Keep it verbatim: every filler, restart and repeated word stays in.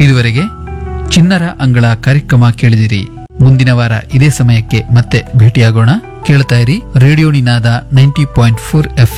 ಇದುವರೆಗೆ ಚಿನ್ನರ ಅಂಗಳ ಕಾರ್ಯಕ್ರಮ ಕೇಳಿದಿರಿ. ಮುಂದಿನ ವಾರ ಇದೇ ಸಮಯಕ್ಕೆ ಮತ್ತೆ ಭೇಟಿಯಾಗೋಣ. ಕೇಳ್ತಾ ಇರಿ ರೇಡಿಯೋ ನಿನಾದ ನೈಂಟಿ ಪಾಯಿಂಟ್ ಫೋರ್ ಎಫ್